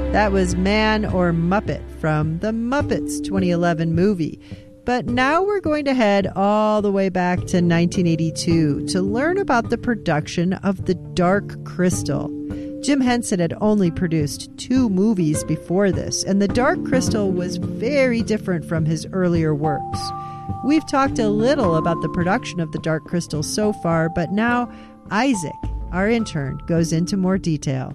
That was Man or Muppet from the Muppets 2011 movie. But now we're going to head all the way back to 1982 to learn about the production of The Dark Crystal. Jim Henson had only produced 2 movies before this, and The Dark Crystal was very different from his earlier works. We've talked a little about the production of The Dark Crystal so far, but now Isaac, our intern, goes into more detail.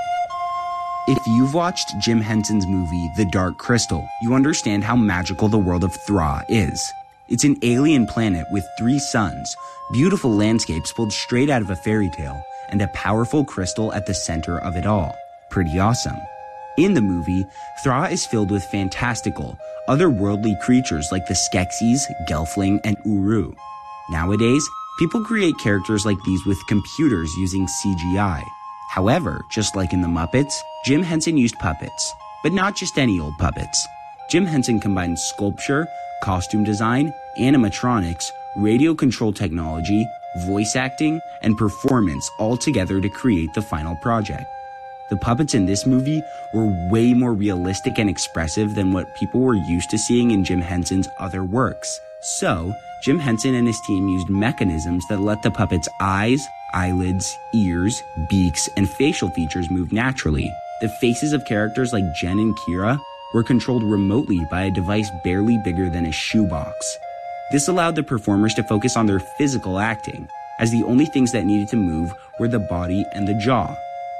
If you've watched Jim Henson's movie, The Dark Crystal, you understand how magical the world of Thra is. It's an alien planet with 3 suns, beautiful landscapes pulled straight out of a fairy tale, and a powerful crystal at the center of it all. Pretty awesome. In the movie, Thra is filled with fantastical, otherworldly creatures like the Skeksis, Gelfling, and Uru. Nowadays, people create characters like these with computers using CGI. However, just like in the Muppets, Jim Henson used puppets. But not just any old puppets. Jim Henson combined sculpture, costume design, animatronics, radio control technology, voice acting, and performance all together to create the final project. The puppets in this movie were way more realistic and expressive than what people were used to seeing in Jim Henson's other works. So, Jim Henson and his team used mechanisms that let the puppets' eyes, eyelids, ears, beaks, and facial features move naturally. The faces of characters like Jen and Kira were controlled remotely by a device barely bigger than a shoebox. This allowed the performers to focus on their physical acting, as the only things that needed to move were the body and the jaw.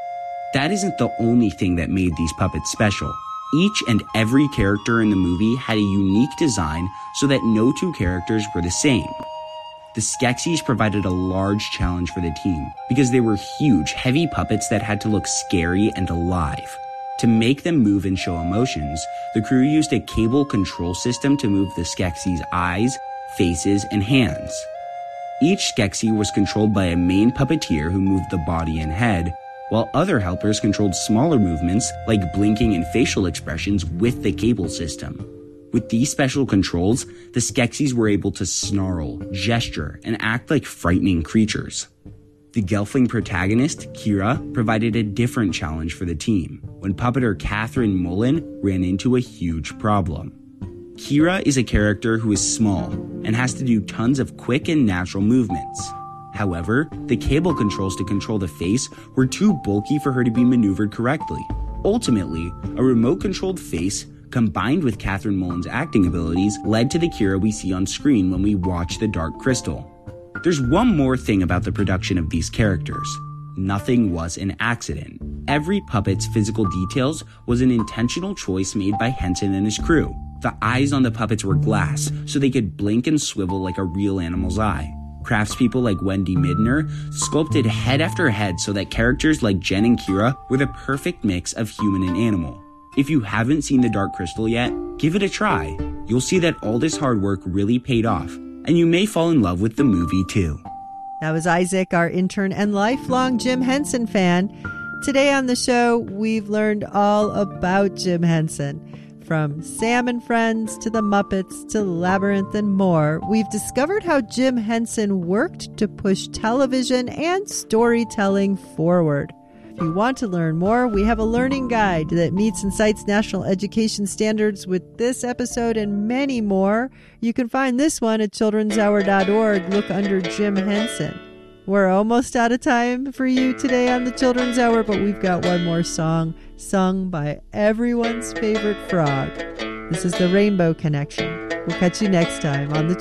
That isn't the only thing that made these puppets special. Each and every character in the movie had a unique design so that no 2 characters were the same. The Skeksis provided a large challenge for the team because they were huge, heavy puppets that had to look scary and alive. To make them move and show emotions, the crew used a cable control system to move the Skeksis' eyes, faces, and hands. Each Skeksis was controlled by a main puppeteer who moved the body and head, while other helpers controlled smaller movements like blinking and facial expressions with the cable system. With these special controls, the Skeksis were able to snarl, gesture, and act like frightening creatures. The Gelfling protagonist, Kira, provided a different challenge for the team when puppeter Catherine Mullen ran into a huge problem. Kira is a character who is small and has to do tons of quick and natural movements. However, the cable controls to control the face were too bulky for her to be maneuvered correctly. Ultimately, a remote-controlled face combined with Catherine Mullen's acting abilities led to the Kira we see on screen when we watch The Dark Crystal. There's one more thing about the production of these characters. Nothing was an accident. Every puppet's physical details was an intentional choice made by Henson and his crew. The eyes on the puppets were glass, so they could blink and swivel like a real animal's eye. Craftspeople like Wendy Midner sculpted head after head so that characters like Jen and Kira were the perfect mix of human and animal. If you haven't seen The Dark Crystal yet, give it a try. You'll see that all this hard work really paid off, and you may fall in love with the movie too. That was Isaac, our intern and lifelong Jim Henson fan. Today on the show, we've learned all about Jim Henson. From Sam and Friends to the Muppets to Labyrinth and more, we've discovered how Jim Henson worked to push television and storytelling forward. If you want to learn more, we have a learning guide that meets and cites national education standards with this episode and many more. You can find this one at childrenshour.org. Look under Jim Henson. We're almost out of time for you today on the Children's Hour, but we've got one more song sung by everyone's favorite frog. This is the Rainbow Connection. We'll catch you next time on the